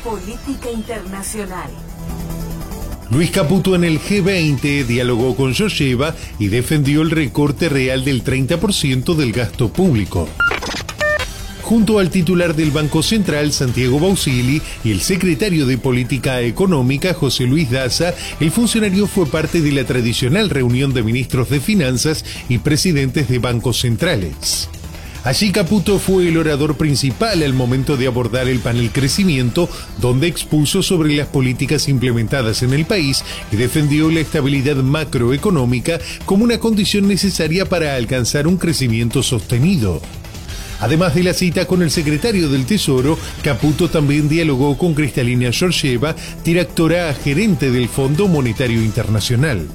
Política internacional. Luis Caputo en el G20 dialogó con Georgieva y defendió el recorte real del 30% del gasto público. Junto al titular del Banco Central, Santiago Bausili, y el secretario de Política Económica, José Luis Daza, el funcionario fue parte de la tradicional reunión de ministros de Finanzas y presidentes de bancos centrales. Allí Caputo fue el orador principal al momento de abordar el panel Crecimiento, donde expuso sobre las políticas implementadas en el país y defendió la estabilidad macroeconómica como una condición necesaria para alcanzar un crecimiento sostenido. Además de la cita con el secretario del Tesoro, Caputo también dialogó con Kristalina Georgieva, directora gerente del Fondo Monetario Internacional.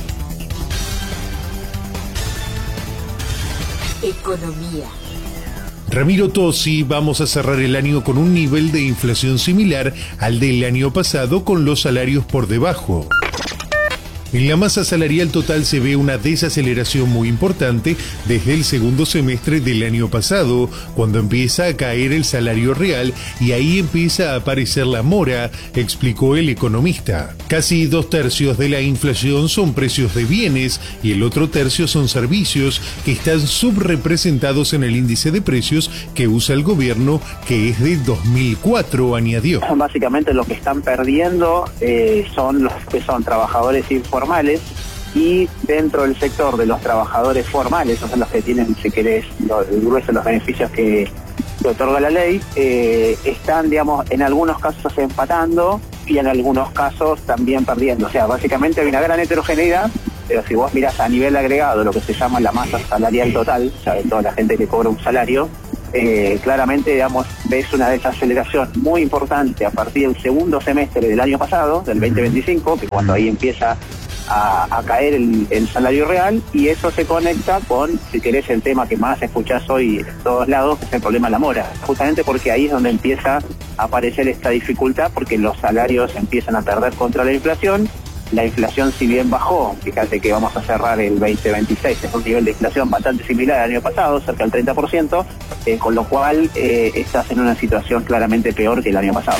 Economía. Ramiro Tosi, vamos a cerrar el año con un nivel de inflación similar al del año pasado, con los salarios por debajo. En la masa salarial total se ve una desaceleración muy importante desde el segundo semestre del año pasado, cuando empieza a caer el salario real y ahí empieza a aparecer la mora, explicó el economista. Casi 2/3 de la inflación son precios de bienes y el otro tercio son servicios, que están subrepresentados en el índice de precios que usa el gobierno, que es de 2004, añadió. Básicamente lo que están perdiendo son los que son trabajadores informales, y dentro del sector de los trabajadores formales, esos son los que tienen, si querés, el grueso de los beneficios que otorga la ley, están, digamos, en algunos casos empatando y en algunos casos también perdiendo. O sea, básicamente hay una gran heterogeneidad, pero si vos mirás a nivel agregado lo que se llama la masa salarial total, o sea, de toda la gente que cobra un salario, claramente, digamos, ves una desaceleración muy importante a partir del segundo semestre del año pasado, del 2025, que cuando ahí empieza a caer el salario real, y eso se conecta con, si querés, el tema que más escuchás hoy en todos lados, que es el problema de la mora, justamente porque ahí es donde empieza a aparecer esta dificultad, porque los salarios empiezan a perder contra la inflación. La inflación, si bien bajó, fíjate que vamos a cerrar el 2026 en un nivel de inflación bastante similar al año pasado, cerca del 30%, con lo cual estás en una situación claramente peor que el año pasado.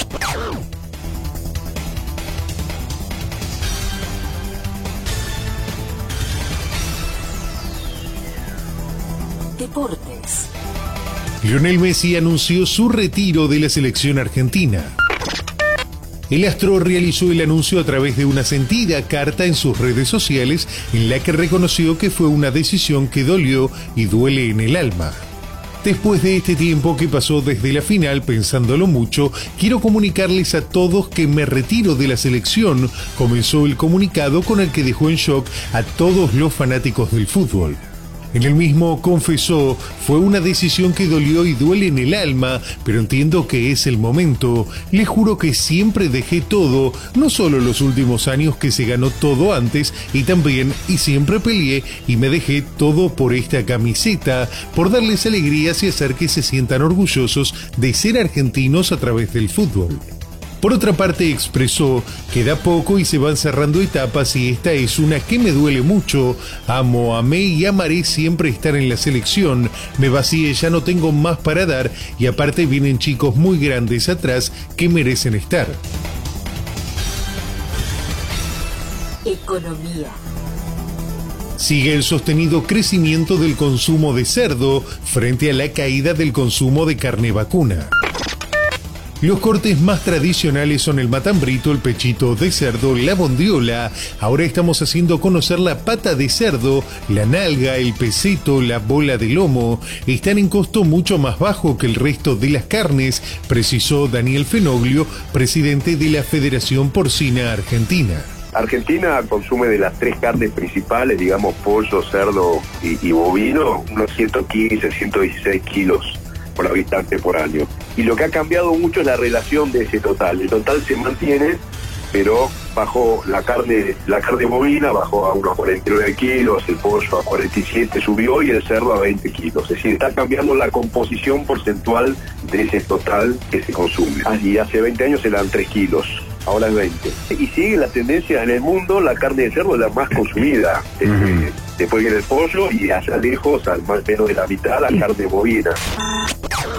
Deportes. Lionel Messi anunció su retiro de la selección argentina. El astro realizó el anuncio a través de una sentida carta en sus redes sociales, en la que reconoció que fue una decisión que dolió y duele en el alma. Después de este tiempo que pasó desde la final pensándolo mucho, quiero comunicarles a todos que me retiro de la selección, comenzó el comunicado, con el que dejó en shock a todos los fanáticos del fútbol. En el mismo confesó: fue una decisión que dolió y duele en el alma, pero entiendo que es el momento. Les juro que siempre dejé todo, no solo los últimos años que se ganó todo antes, y también, y siempre peleé y me dejé todo por esta camiseta, por darles alegrías y hacer que se sientan orgullosos de ser argentinos a través del fútbol. Por otra parte, expresó: queda poco y se van cerrando etapas, y esta es una que me duele mucho. Amo, amé y amaré siempre estar en la selección. Me vacié, ya no tengo más para dar, y aparte vienen chicos muy grandes atrás que merecen estar. Economía. Sigue el sostenido crecimiento del consumo de cerdo frente a la caída del consumo de carne vacuna. Los cortes más tradicionales son el matambrito, el pechito de cerdo, la bondiola. Ahora estamos haciendo conocer la pata de cerdo, la nalga, el peseto, la bola de lomo. Están en costo mucho más bajo que el resto de las carnes, precisó Daniel Fenoglio, presidente de la Federación Porcina Argentina. Argentina consume de las 3 carnes principales, digamos pollo, cerdo y bovino, unos 115, 116 kilos por habitante por año. Y lo que ha cambiado mucho es la relación de ese total. El total se mantiene, pero bajó la carne bovina, bajó a unos 49 kilos, el pollo a 47 subió y el cerdo a 20 kilos. Es decir, está cambiando la composición porcentual de ese total que se consume. Y hace 20 años eran 3 kilos. Ahora es 20. Y sigue la tendencia en el mundo, la carne de cerdo es la más consumida. Después viene el pollo y hacia lejos, al más menos de la mitad, la carne bovina.